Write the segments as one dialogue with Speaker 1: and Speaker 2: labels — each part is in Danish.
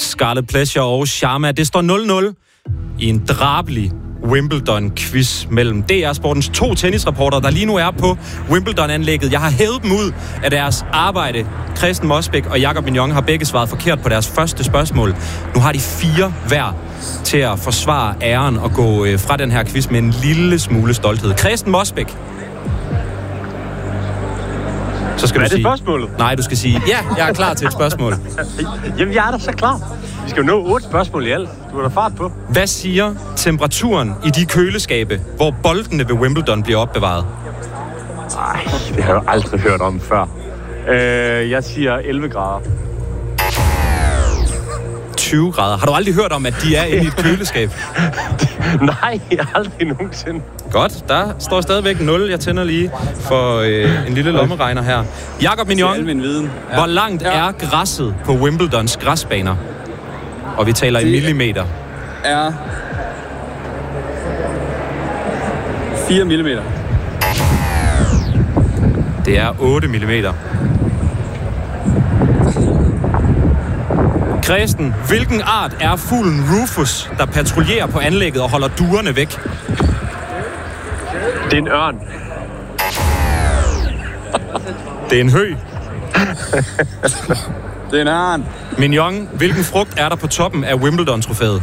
Speaker 1: Scarlet Pleasure og Sharma. Det står 0-0 i en drabelig Wimbledon-quiz mellem DR Sportens 2 tennisreportere, der lige nu er på Wimbledon-anlægget. Jeg har hævet dem ud af deres arbejde. Kristen Mosbæk og Jakob Mignon har begge svaret forkert på deres første spørgsmål. Nu har de 4 hver til at forsvare æren og gå fra den her quiz med en lille smule stolthed. Kristen Mosbæk. Så skal
Speaker 2: hvad
Speaker 1: du sige...
Speaker 2: spørgsmålet?
Speaker 1: Nej, du skal sige, ja, jeg er klar til et spørgsmål.
Speaker 2: Jamen, jeg er da så klar. Vi skal jo nå 8 spørgsmål i alt. Du har da fart på.
Speaker 1: Hvad siger temperaturen i de køleskabe, hvor boldene ved Wimbledon bliver opbevaret?
Speaker 2: Nej, det har jeg jo aldrig hørt om før. Jeg siger 11 grader.
Speaker 1: 20 grader. Har du aldrig hørt om, at de er inde i et køleskab?
Speaker 2: Nej, jeg har aldrig nogensinde.
Speaker 1: Godt, der står stadigvæk 0. Jeg tænder lige for en lille lommeregner her. Jakob Mignon, hvor langt er græsset på Wimbledons græsbaner? Og vi taler i millimeter.
Speaker 3: Er 4 millimeter.
Speaker 1: Det er 8 millimeter. Kristen, hvilken art er fuglen Rufus, der patruljerer på anlægget og holder duerne væk?
Speaker 2: Det er en ørn.
Speaker 1: Det er en høg.
Speaker 3: Det er en ørn.
Speaker 1: Mignon, hvilken frugt er der på toppen af Wimbledon-trofæet?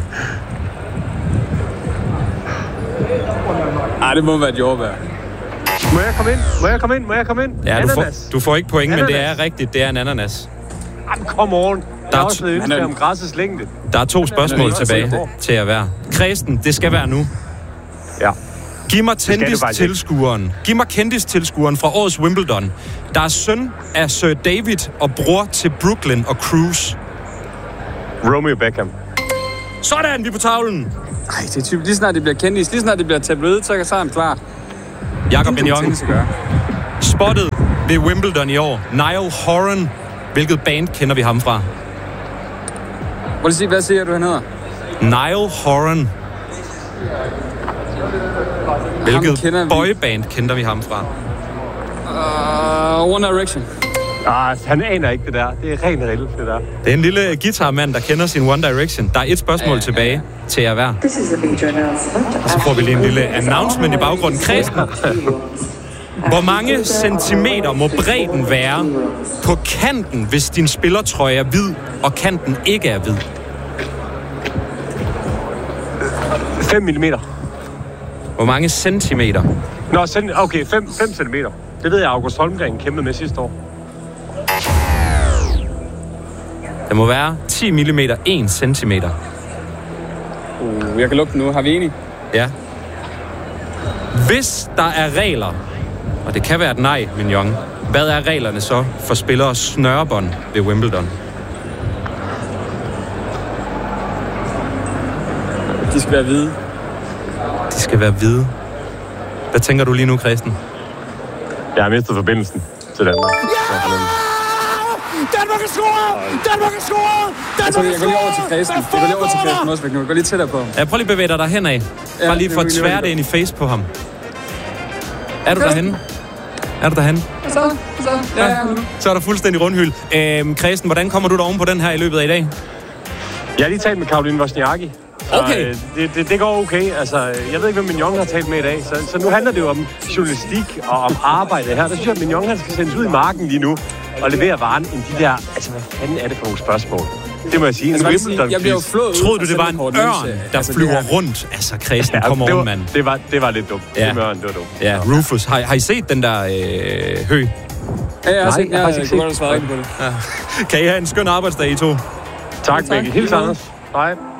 Speaker 3: Det må være et jordbær.
Speaker 2: Må jeg komme ind?
Speaker 1: Ja, du får ikke point, men det er rigtigt. Det er en ananas.
Speaker 2: Come on. Der er også et ønske om græssets længde.
Speaker 1: Der er 2 spørgsmål tilbage til at være. Kristen, det skal være nu.
Speaker 2: Ja.
Speaker 1: Giv mig kendistilskueren fra årets Wimbledon, der er søn af Sir David og bror til Brooklyn og Cruz.
Speaker 2: Romeo Beckham.
Speaker 1: Sådan, vi er på tavlen.
Speaker 3: Ej, det er typisk. Lige snart det bliver kendis, lige snart det bliver tabloid, så er han klar.
Speaker 1: Jakob Mignon. Spottet ved Wimbledon i år. Niall Horan. Hvilket band kender vi ham fra?
Speaker 3: Hvad siger du, han hedder?
Speaker 1: Niall Horan. Hvilket boyband kender vi ham fra?
Speaker 3: One Direction.
Speaker 1: Han aner ikke det der. Det er rent reelt, det der. Det er en lille guitarmand, der kender sin One Direction. Der er et spørgsmål tilbage til jer hver. Og så får vi lige en lille announcement i baggrunden. Kristen. Hvor mange centimeter må bredden være på kanten, hvis din spillertrøje er hvid, og kanten ikke er hvid?
Speaker 2: 5 millimeter.
Speaker 1: Hvor mange centimeter?
Speaker 2: Nå, okay, 5 centimeter. Det ved jeg, August Holmgren kæmpede med sidste år.
Speaker 1: Der må være 10 millimeter, 1 centimeter.
Speaker 3: Jeg kan lukke den nu. Har vi enige?
Speaker 1: Ja. Hvis der er regler, og det kan være et nej, Mignon, hvad er reglerne så for spillere snørebånd ved Wimbledon?
Speaker 3: De skal være hvide.
Speaker 1: De skal være hvide. Hvad tænker du lige nu, Kristen?
Speaker 2: Jeg har mistet forbindelsen til Danmark.
Speaker 4: Ja! Danmark er scoret! Danmark er scoret!
Speaker 3: Jeg går lige over til Kristen. Jeg går lige over til Kristen også. Jeg går lige tættere på ham.
Speaker 1: Ja, prøv lige at bevæge dig derhen af. Bare lige for at tvære det ind i face på ham. Er du derhenne? Er du derhenne? Så er der fuldstændig rundhyld. Kristen, hvordan kommer du deroven på den her i løbet af i dag?
Speaker 2: Jeg har lige talt med Caroline Wozniacki.
Speaker 1: Okay.
Speaker 2: Det går okay. Altså, jeg ved ikke, hvad Mignon har talt med i dag. Så nu handler det jo om journalistik og om arbejde her. Der synes jeg, at Mignon han skal sendes ud i marken lige nu og levere varen end de der... Altså, hvad fanden er det for nogle spørgsmål? Det må jeg sige.
Speaker 3: Jeg bliver jo flået.
Speaker 1: Troede du, det var en ørn, der flyver rundt? Altså, Kristen, kom on, mand.
Speaker 2: Det var lidt dumt.
Speaker 1: Ja.
Speaker 2: Det var dumt.
Speaker 1: Ja, Rufus. Har I set den der hø?
Speaker 3: Ja, jeg har set. Jeg kunne godt have svaret på det.
Speaker 1: Kan I have en skøn arbejdsdag, I to?
Speaker 2: Tak, Mikkel. Helt sammen. Hej.